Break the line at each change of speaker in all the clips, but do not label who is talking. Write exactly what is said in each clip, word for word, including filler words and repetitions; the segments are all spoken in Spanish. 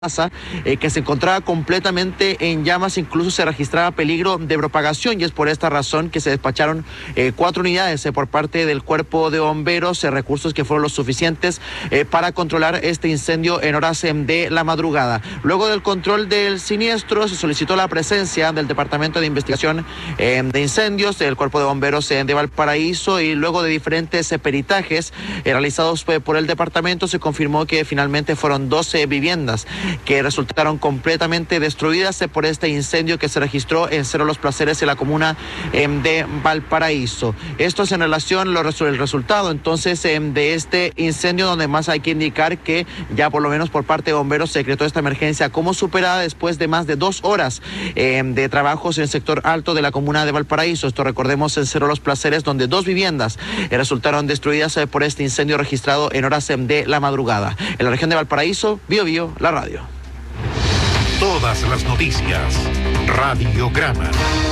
casa eh, que se encontraba completamente en llamas, incluso se registraba peligro de propagación, y es por esta razón que se despacharon eh, cuatro unidades eh, por parte del cuerpo de bomberos, eh, recursos que fueron los suficientes eh, para controlar este incendio en horas eh, de la madrugada. Luego del control del siniestro se solicitó la presencia del Departamento de Investigación eh, de Incendios, del cuerpo de bomberos eh, de Valparaíso, y luego de diferentes eh, peritajes eh, realizados eh, por el departamento se confirmó que finalmente fueron doce viviendas que resultaron completamente destruidas por este incendio que se registró en Cerro Los Placeres, en la comuna eh, de Valparaíso. Esto es en relación al el resultado entonces eh, de este incendio, donde más hay que indicar que ya por lo menos por parte de bomberos se decretó esta emergencia como superada después de más de dos horas eh, de trabajos en el sector alto de la comuna de Valparaíso. Esto recordemos en Cerro Los Placeres, donde dos viviendas eh, resultaron destruidas eh, por este incendio registrado en horas eh, de la madrugada. En la región de Valparaíso, Bio Bio, la radio.
Todas las noticias, Radiograma.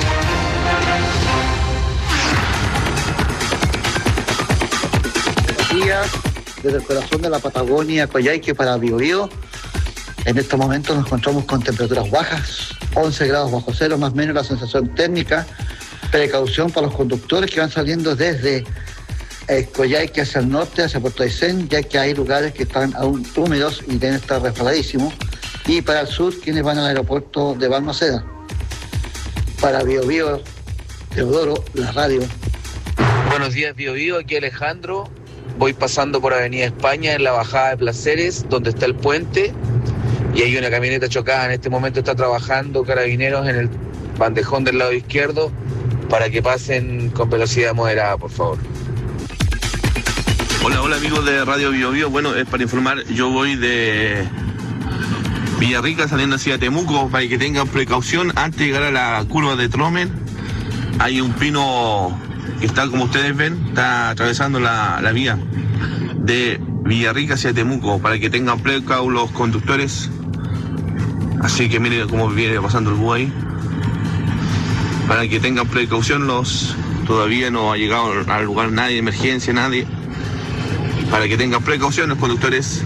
Buenos días, desde el corazón de la Patagonia, Coyhaique para Bio Bio. En este momento nos encontramos con temperaturas bajas, once grados bajo cero, más o menos la sensación térmica. Precaución para los conductores que van saliendo desde eh, Coyhaique hacia el norte, hacia Puerto Aysén, ya que hay lugares que están aún húmedos y deben estar resbaladísimos. Y para el sur, quienes van al aeropuerto de Balmaceda. Para Bio Bio, Teodoro, la radio.
Buenos días, Bio Bio, aquí Alejandro. Voy pasando por Avenida España en la bajada de Placeres, donde está el puente, y hay una camioneta chocada. En este momento está trabajando Carabineros en el bandejón del lado izquierdo para que pasen con velocidad moderada, por favor.
Hola, hola amigos de Radio Bio Bio. Bueno, es para informar, yo voy de Villarrica saliendo hacia Temuco, para que tengan precaución antes de llegar a la curva de Tromen. Hay un pino que está, como ustedes ven, está atravesando la, la vía de Villarrica hacia Temuco, para que tengan precaución los conductores. Así que miren cómo viene pasando el bus ahí, para que tengan precaución. Los todavía no ha llegado al lugar nadie de emergencia, nadie, para que tengan precaución los conductores.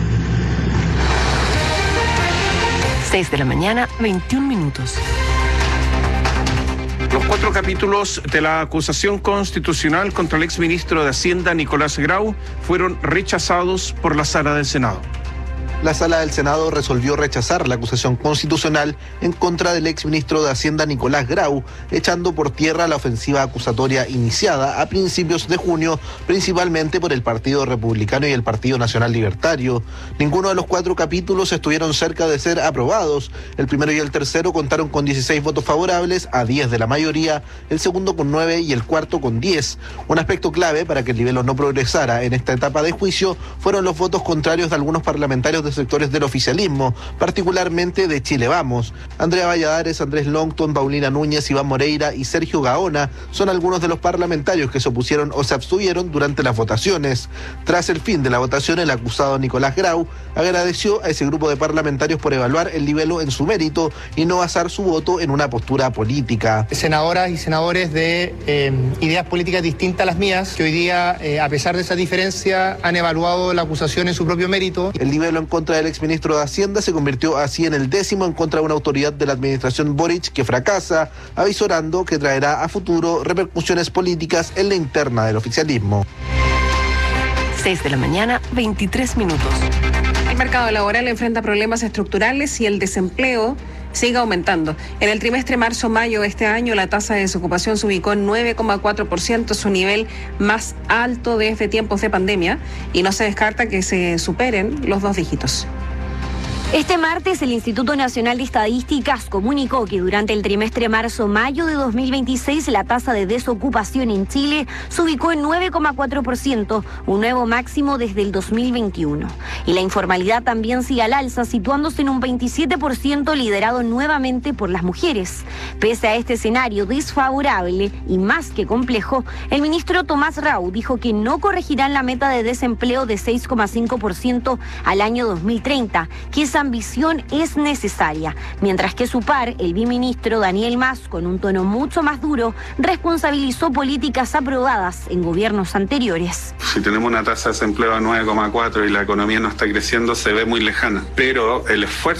seis de la mañana, veintiún minutos.
Los cuatro capítulos de la acusación constitucional contra el exministro de Hacienda, Nicolás Grau, fueron rechazados por la Sala del Senado.
La Sala del Senado resolvió rechazar la acusación constitucional en contra del exministro de Hacienda Nicolás Grau, echando por tierra la ofensiva acusatoria iniciada a principios de junio, principalmente por el Partido Republicano y el Partido Nacional Libertario. Ninguno de los cuatro capítulos estuvieron cerca de ser aprobados. El primero y el tercero contaron con dieciséis votos favorables a diez de la mayoría, el segundo con nueve y el cuarto con diez. Un aspecto clave para que el libelo no progresara en esta etapa de juicio fueron los votos contrarios de algunos parlamentarios de sectores del oficialismo, particularmente de Chile Vamos. Andrea Valladares, Andrés Longton, Paulina Núñez, Iván Moreira y Sergio Gaona son algunos de los parlamentarios que se opusieron o se abstuvieron durante las votaciones. Tras el fin de la votación, el acusado Nicolás Grau agradeció a ese grupo de parlamentarios por evaluar el libelo en su mérito y no basar su voto en una postura política.
Senadoras y senadores de eh, ideas políticas distintas a las mías, que hoy día, eh, a pesar de esa diferencia, han evaluado la acusación en su propio mérito.
El libelo en contra del exministro de Hacienda se convirtió así en el décimo en contra de una autoridad de la administración Boric que fracasa, avisorando que traerá a futuro repercusiones políticas en la interna del oficialismo.
seis de la mañana, veintitrés minutos.
El mercado laboral enfrenta problemas estructurales y el desempleo sigue aumentando. En el trimestre marzo-mayo de este año, la tasa de desocupación se ubicó en nueve coma cuatro por ciento, su nivel más alto desde tiempos de pandemia, y no se descarta que se superen los dos dígitos.
Este martes, el Instituto Nacional de Estadísticas comunicó que durante el trimestre marzo-mayo de dos mil veintiséis la tasa de desocupación en Chile se ubicó en nueve coma cuatro por ciento, un nuevo máximo desde el dos mil veintiuno. Y la informalidad también sigue al alza, situándose en un veintisiete por ciento, liderado nuevamente por las mujeres. Pese a este escenario desfavorable y más que complejo, el ministro Tomás Grau dijo que no corregirán la meta de desempleo de seis coma cinco por ciento al año dos mil treinta, que es ambición es necesaria, mientras que su par, el biministro Daniel Mas, con un tono mucho más duro, responsabilizó políticas aprobadas en gobiernos anteriores.
Si tenemos una tasa de desempleo de nueve coma cuatro y la economía no está creciendo, se ve muy lejana, pero el esfuerzo